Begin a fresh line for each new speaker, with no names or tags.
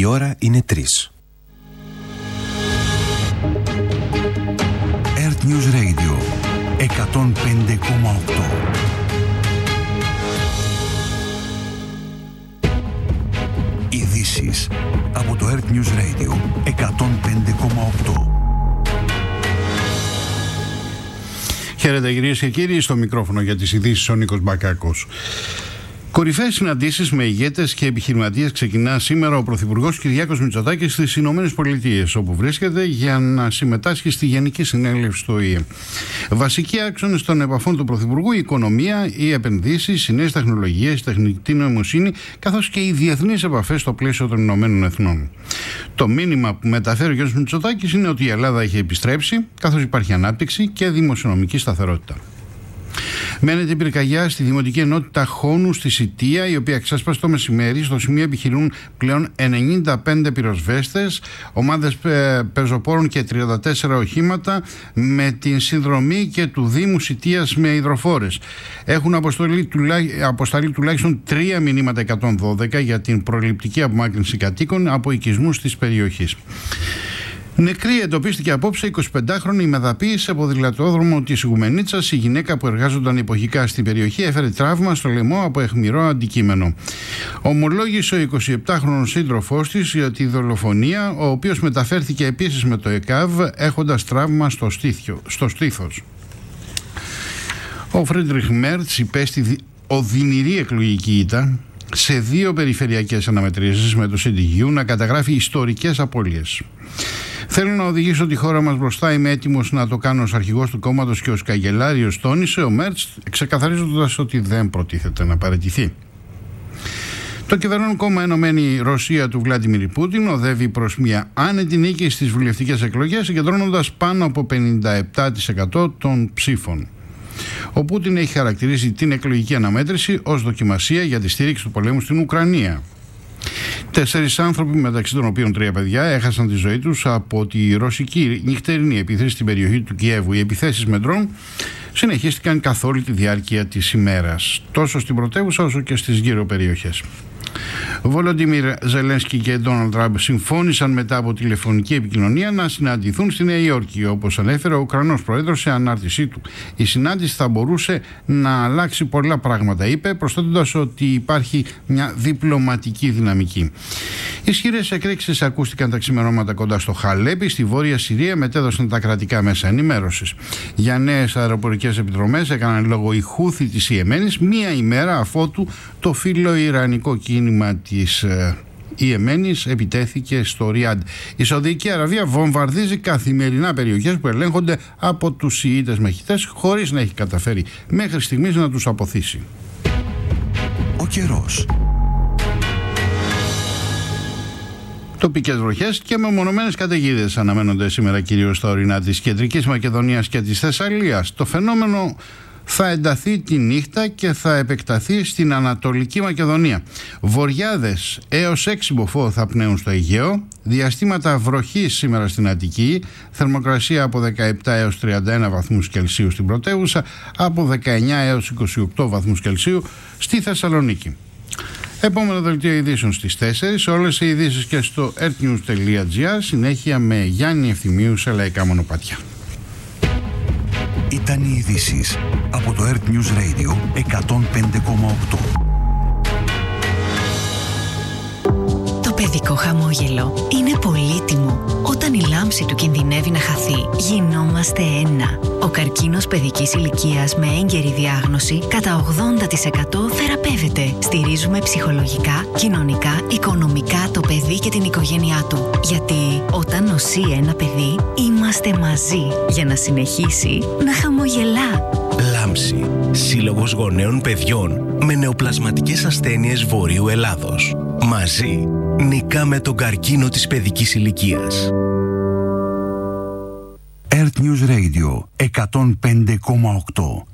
Η ώρα είναι 3.
Earth News Radio 105,8. Ειδήσεις από το Earth News Radio 105,8.
Χαίρετε κυρίες και κύριοι, στο μικρόφωνο για τις ειδήσεις ο Νίκος Μπακάκος. Κορυφαίες συναντήσεις με ηγέτες και επιχειρηματίες ξεκινά σήμερα ο Πρωθυπουργός Κυριάκος Μητσοτάκης στις Ηνωμένες Πολιτείες, όπου βρίσκεται για να συμμετάσχει στη Γενική Συνέλευση του ΟΗΕ. Βασικοί άξονες των επαφών του Πρωθυπουργού: η οικονομία, οι επενδύσεις, οι νέες τεχνολογίες, η τεχνητή νοημοσύνη, καθώς και οι διεθνείς επαφές στο πλαίσιο των Ηνωμένων Εθνών. Το μήνυμα που μεταφέρει ο κ. Μητσοτάκης είναι ότι η Ελλάδα έχει επιστρέψει, καθώς υπάρχει ανάπτυξη και δημοσιονομική σταθερότητα. Μένεται πυρκαγιά στη Δημοτική Ενότητα Χόνου στη Σιτία, η οποία ξέσπασε το μεσημέρι. Στο σημείο επιχειρούν πλέον 95 πυροσβέστες, ομάδες πεζοπόρων και 34 οχήματα, με την συνδρομή και του Δήμου Σιτίας με υδροφόρες. Έχουν αποσταλεί τουλάχιστον 3 μηνύματα 112 για την προληπτική απομάκρυνση κατοίκων από οικισμούς της περιοχής. Νεκρή εντοπίστηκε απόψε 25χρονη μεδαπή σε ποδηλατόδρομο της Ιγουμενίτσας. Η γυναίκα που εργάζονταν εποχικά στην περιοχή έφερε τραύμα στο λαιμό από αιχμηρό αντικείμενο. Ομολόγησε ο 27χρονος σύντροφός της για τη δολοφονία, ο οποίος μεταφέρθηκε επίσης με το ΕΚΑΒ έχοντας τραύμα στο στήθος. Ο Φρίντριχ Μέρτς υπέστη οδυνηρή εκλογική ήττα σε 2 περιφερειακές αναμετρήσεις με το CDU, να καταγράφει ιστορικές απώλειες. Θέλω να οδηγήσω τη χώρα μας μπροστά. Είμαι έτοιμος να το κάνω ως αρχηγός του κόμματος και ως καγκελάριος, τόνισε ο Μέρτς, ξεκαθαρίζοντας ότι δεν προτίθεται να παραιτηθεί. Το κυβερνών κόμμα Ενωμένη Ρωσία του Βλάντιμιρ Πούτιν οδεύει προς μια άνετη νίκη στις βουλευτικές εκλογές, συγκεντρώνοντας πάνω από 57% των ψήφων. Ο Πούτιν έχει χαρακτηρίσει την εκλογική αναμέτρηση ως δοκιμασία για τη στήριξη του πολέμου στην Ουκρανία. 4 άνθρωποι, μεταξύ των οποίων 3 παιδιά, έχασαν τη ζωή τους από τη ρωσική νυχτερινή επίθεση στην περιοχή του Κιέβου. Οι επιθέσεις με ντρόν συνεχίστηκαν καθ' όλη τη διάρκεια της ημέρας, τόσο στην πρωτεύουσα όσο και στις γύρω περιοχές. Βολοντίμιρ Ζελένσκι και Ντόναλντ Τραμπ συμφώνησαν μετά από τηλεφωνική επικοινωνία να συναντηθούν στη Νέα Υόρκη, όπως ανέφερε ο Ουκρανός πρόεδρος σε ανάρτησή του. Η συνάντηση θα μπορούσε να αλλάξει πολλά πράγματα, είπε, προσθέτοντας ότι υπάρχει μια διπλωματική δυναμική. Ισχυρές εκρήξεις ακούστηκαν τα ξημερώματα κοντά στο Χαλέπι, στη Βόρεια Συρία, μετέδωσαν τα κρατικά μέσα ενημέρωσης. Για νέες αεροπορικές επιδρομές έκαναν λόγο οι Χούθι της Ιεμένης, μία ημέρα αφότου το φιλοϊρανικό κίνημα της Ιεμένης επιτέθηκε στο Ριάντ. Η Σαουδική Αραβία βομβαρδίζει καθημερινά περιοχές που ελέγχονται από τους Σιήτες μαχητές, χωρίς να έχει καταφέρει μέχρι στιγμής να τους αποθήσει.
Ο καιρός.
Τοπικές βροχές και μεμονωμένες καταιγίδες αναμένονται σήμερα κυρίως στα ορεινά της Κεντρικής Μακεδονίας και της Θεσσαλίας. Το φαινόμενο θα ενταθεί τη νύχτα και θα επεκταθεί στην Ανατολική Μακεδονία. Βοριάδες έως έξιμποφό θα πνέουν στο Αιγαίο, διαστήματα βροχής σήμερα στην Αττική, θερμοκρασία από 17 έως 31 βαθμούς Κελσίου στην πρωτεύουσα, από 19 έως 28 βαθμούς Κελσίου στη Θεσσαλονίκη. Επόμενο δελτίο ειδήσεων στις 4, όλες οι ειδήσεις και στο earthnews.gr, συνέχεια με Γιάννη Ευθυμίου σε λαϊκά μονοπάτια.
Ήταν οι ειδήσεις από το Earth News Radio 105,8.
Το παιδικό χαμόγελο είναι πολύτιμο. Όταν η λάμψη του κινδυνεύει να χαθεί, γινόμαστε ένα. Ο καρκίνος παιδικής ηλικίας με έγκαιρη διάγνωση κατά 80% θεραπεύεται. Στηρίζουμε ψυχολογικά, κοινωνικά, οικονομικά το παιδί και την οικογένειά του. Γιατί όταν νοσεί ένα παιδί, είμαστε μαζί για να συνεχίσει να χαμογελά.
Λάμψη. Σύλλογος Γονέων Παιδιών με νεοπλασματικές ασθένειες Βορείου Ελλάδος. Μαζί νικάμε τον καρκίνο της παιδικής ηλικίας.
Earth News Radio 105,8.